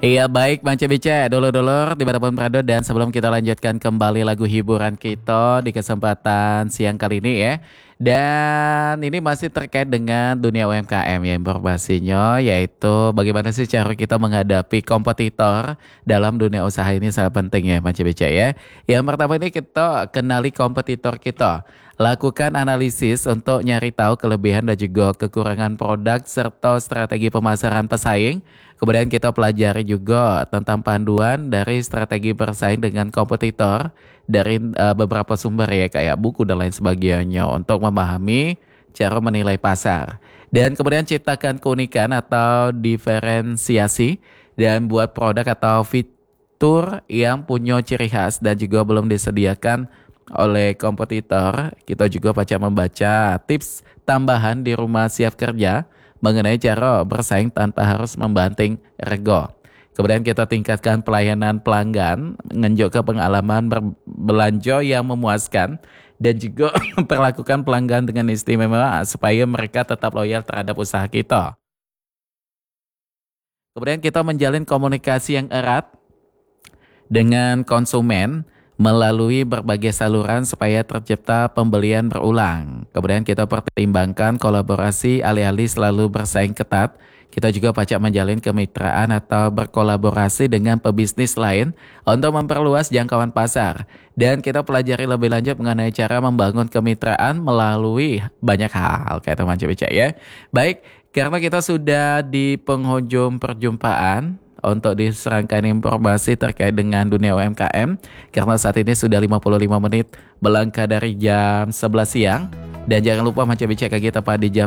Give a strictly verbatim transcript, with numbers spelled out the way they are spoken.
Iya baik Bang Cebice, dulur-dulur dimanapun berada dan sebelum kita lanjutkan kembali lagu hiburan kita di kesempatan siang kali ini ya. Dan ini masih terkait dengan dunia U M K M ya informasinya, yaitu bagaimana sih cara kita menghadapi kompetitor dalam dunia usaha ini sangat penting ya Bang Cebice ya. Yang pertama ini kita kenali kompetitor kita. Lakukan analisis untuk nyari tahu kelebihan dan juga kekurangan produk serta strategi pemasaran pesaing. Kemudian kita pelajari juga tentang panduan dari strategi bersaing dengan kompetitor dari eh, beberapa sumber ya kayak buku dan lain sebagainya untuk memahami cara menilai pasar. Dan kemudian ciptakan keunikan atau diferensiasi dan buat produk atau fitur yang punya ciri khas dan juga belum disediakan oleh kompetitor. Kita juga baca membaca tips tambahan di rumah siap kerja mengenai cara bersaing tanpa harus membanting rego. Kemudian kita tingkatkan pelayanan pelanggan, ngenjuk ke pengalaman berbelanja yang memuaskan dan juga memperlakukan pelanggan dengan istimewa supaya mereka tetap loyal terhadap usaha kita. Kemudian kita menjalin komunikasi yang erat dengan konsumen melalui berbagai saluran supaya tercipta pembelian berulang. Kemudian kita pertimbangkan kolaborasi alih-alih selalu bersaing ketat. Kita juga pacak menjalin kemitraan atau berkolaborasi dengan pebisnis lain untuk memperluas jangkauan pasar. Dan kita pelajari lebih lanjut mengenai cara membangun kemitraan melalui banyak hal, kayak teman Cebica ya. Baik, karena kita sudah di penghujung perjumpaan untuk diserangkan informasi terkait dengan dunia U M K M karena saat ini sudah lima puluh lima menit belangka dari jam sebelas siang dan jangan lupa macam cek kita pada jam